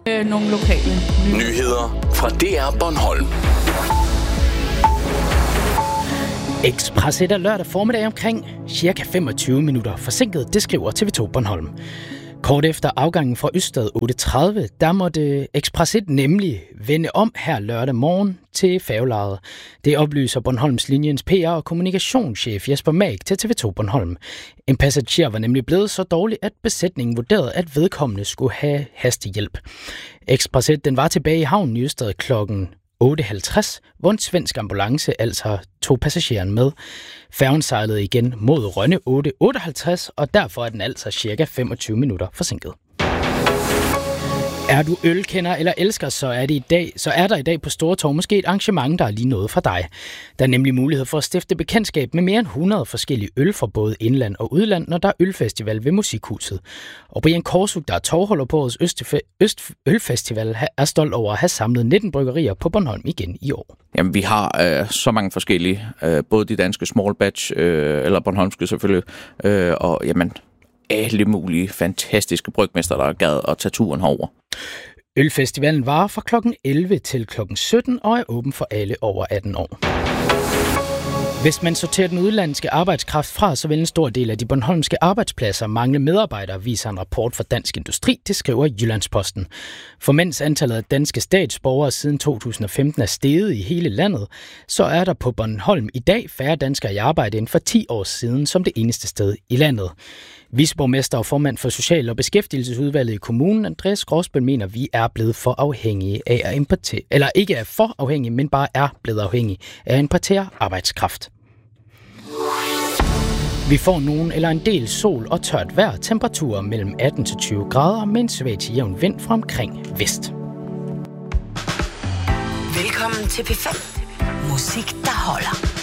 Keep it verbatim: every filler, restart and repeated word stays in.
Øh, nogle lokale nyheder fra D R Bornholm. Express et er lørdag formiddag omkring cirka femogtyve minutter forsinket, det skriver T V to Bornholm. Kort efter afgangen fra Ystad otte tredive, der måtte Express et nemlig vende om her lørdag morgen til færgelejet. Det oplyser Bornholms Linjens P R- og kommunikationschef Jesper Mag til T V to Bornholm. En passager var nemlig blevet så dårlig, at besætningen vurderede, at vedkommende skulle have hastehjælp. Express et den var tilbage i havnen i Ystad klokken otte halvtreds, hvor en svensk ambulance altså tog passageren med. Færgen sejlede igen mod Rønne otte otteoghalvtreds, og derfor er den altså cirka femogtyve minutter forsinket. Er du ølkender eller elsker, så er, det i dag, så er der i dag på Stortorv måske et arrangement, der er lige noget for dig. Der er nemlig mulighed for at stifte bekendtskab med mere end hundrede forskellige øl fra både indland og udland, når der er ølfestival ved Musikhuset. Og Brian Korsuk, der er tovholder på årets Østfe- Øst Ølfestival, er stolt over at have samlet nitten bryggerier på Bornholm igen i år. Jamen, vi har øh, så mange forskellige, øh, både de danske small batch, øh, eller bornholmske selvfølgelig, øh, og jamen, alle mulige fantastiske brygmester, der er gad at tage turen herover. Ølfestivalen varer fra klokken elleve til klokken sytten og er åben for alle over atten år. Hvis man sorterer den udenlandske arbejdskraft fra, så vil en stor del af de bornholmske arbejdspladser mangle medarbejdere, viser en rapport fra Dansk Industri, det skriver Jyllandsposten. For mens antallet af danske statsborgere siden to tusind og femten er steget i hele landet, så er der på Bornholm i dag færre danskere i arbejde end for ti år siden som det eneste sted i landet. Viceborgmester og formand for Social- og Beskæftigelsesudvalget i kommunen, Andreas Gråsbøl, mener, at vi er blevet for afhængige af at importere, eller ikke er for afhængige, men bare er blevet afhængige af at importere arbejdskraft. Vi får nogen eller en del sol og tørt vejr, temperaturer mellem atten til tyve grader med en svag til jævn vind fra omkring vest. Velkommen til P fem. Musik, der holder.